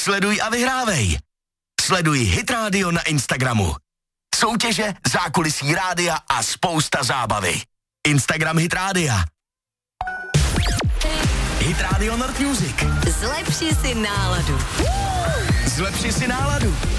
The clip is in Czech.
Sleduj a vyhrávej. Sleduj Hit Radio na Instagramu. Soutěže, zákulisí rádia a spousta zábavy. Instagram Hit Rádia. Hit Radio North Music. Zlepši si náladu. Zlepši si náladu.